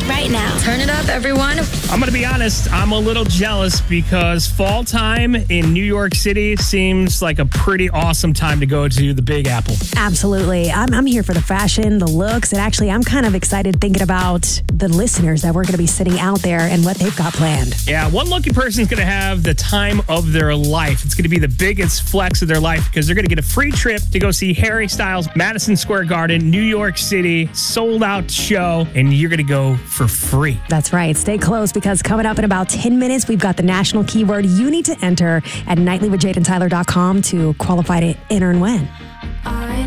right now. Turn it up, everyone. I'm going to be honest, I'm a little jealous because fall time in New York City seems like a pretty awesome time to go to the Big Apple. Absolutely. I'm here for the fashion, the looks, and actually I'm kind of excited thinking about the listeners that we're going to be sitting out there and what they've got planned. Yeah, one lucky person is going to have the time of their life. It's going to be the biggest flex of their life because they're going to get a free trip to go see Harry Styles, Madison Square Garden, New York City, sold out show, and you're going to go for free. That's right. Stay close because coming up in about 10 minutes, we've got the national keyword you need to enter at nightlywithjadentyler.com to qualify to enter and win.